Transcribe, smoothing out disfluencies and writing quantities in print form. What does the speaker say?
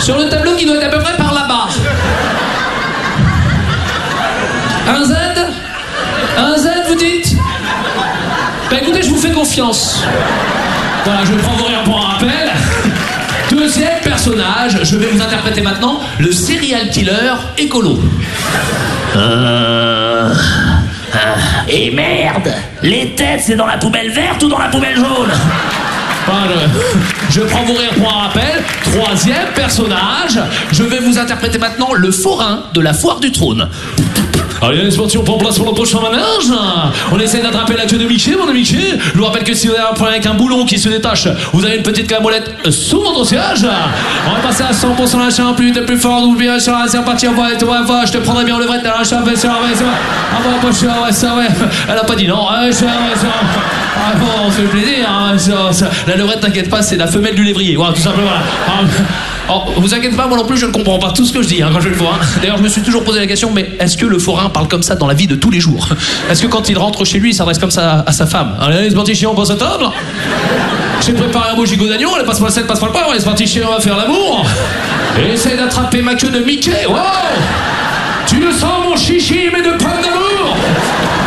Sur le tableau qui doit être à peu près par là-bas. Un Z? Un Z, vous dites? Bah écoutez, je vous fais confiance. Voilà, je prends vos rires pour un rappel. Deuxième personnage, je vais vous interpréter maintenant le serial killer écolo. Et merde, les têtes c'est dans la poubelle verte ou dans la poubelle jaune? Voilà, je prends vos rires pour un rappel. Troisième personnage, je vais vous interpréter maintenant le forain de la foire du trône. Allez, les sportifs, on prend place pour le prochain manège. On essaie d'attraper la queue de Mickey, mon ami Mickey. Je vous rappelle que si vous avez un problème avec un boulon qui se détache, vous avez une petite camolette sous votre siège. On va passer à 100% l'achat, plus vite et plus fort. N'oubliez pas, c'est reparti, on va, je te prendrai bien le vrai de l'achat. Ouais, ça, ouais. Elle a pas dit non. Bon, on fait plaisir. La levrette, t'inquiète pas, c'est la femelle du lévrier. Voilà, tout simplement. Alors, vous inquiétez pas, moi non plus, je ne comprends pas tout ce que je dis quand je le vois. D'ailleurs, je me suis toujours posé la question, mais est-ce que le forain parle comme ça dans la vie de tous les jours? Est-ce que quand il rentre chez lui, il s'adresse comme ça à sa femme? Allez, c'est parti, chien, on passe à table. J'ai préparé un beau gigot d'agneau, allez, passe-moi le 7, passe-moi le pain, allez, c'est parti, chien, on va faire l'amour. Et essaye d'attraper ma queue de Mickey. Wow! Tu me sens mon chichi, mais de pommes d'amour.